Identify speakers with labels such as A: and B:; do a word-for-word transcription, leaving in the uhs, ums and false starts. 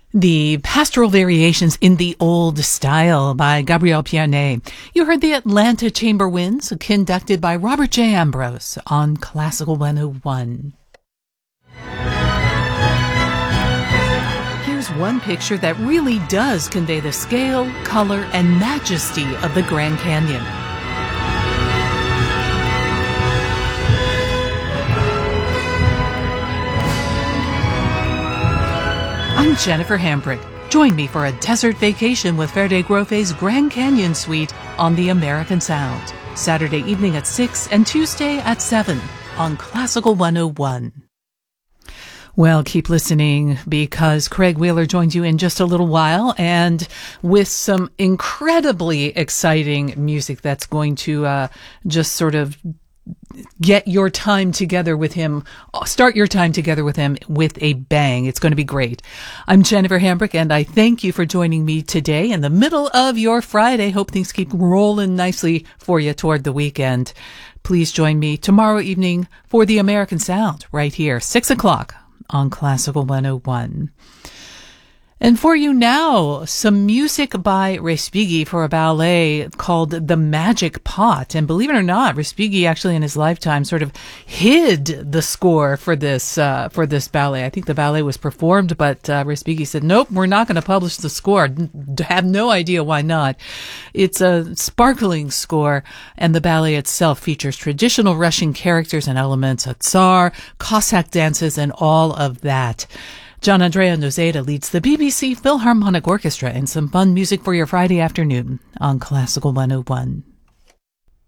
A: The Pastoral Variations in the Old Style by Gabriel Pianet. You heard the Atlanta Chamber Winds, conducted by Robert J. Ambrose on Classical one oh one. Here's one picture that really does convey the scale, color, and majesty of the Grand Canyon. I'm Jennifer Hambrick. Join me for a desert vacation with Verde Grofe's Grand Canyon Suite on the American Sound. Saturday evening at six and Tuesday at seven on Classical one oh one. Well, keep listening because Craig Wheeler joins you in just a little while and with some incredibly exciting music that's going to uh, just sort of get your time together with him, start your time together with him with a bang. It's going to be great. I'm Jennifer Hambrick, and I thank you for joining me today in the middle of your Friday. Hope things keep rolling nicely for you toward the weekend. Please join me tomorrow evening for the American Sound right here, six o'clock on Classical one oh one. And for you now, some music by Respighi for a ballet called The Magic Pot. And believe it or not, Respighi actually in his lifetime sort of hid the score for this uh, for this ballet. I think the ballet was performed, but uh, Respighi said, nope, we're not going to publish the score. Have no idea why not. It's a sparkling score, and the ballet itself features traditional Russian characters and elements, a tsar, Cossack dances, and all of that. Gianandrea Noseda leads the B B C Philharmonic Orchestra in some fun music for your Friday afternoon on Classical one oh one.